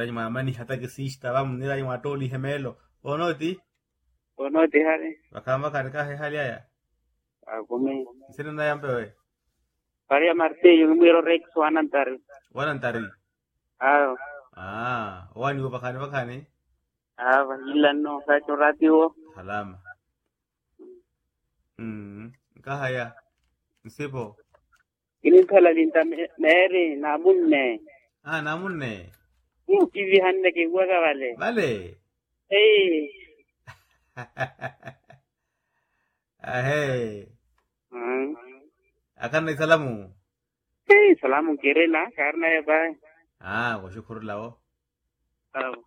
nira nyuma mani hata kisista bamu nira nyuma toli hemelo onoti hali bakamba katika hali haya kumi sina na yambe we paria marte yung miro rex wanantari wanantari wani wo bakane ilan no sa chorati wo salama kahaya nsipo ini thala linta mere namunne namunne kivi hanne ke waga vale hey akan na salamu salamu kirena karna ya ba washukuru lao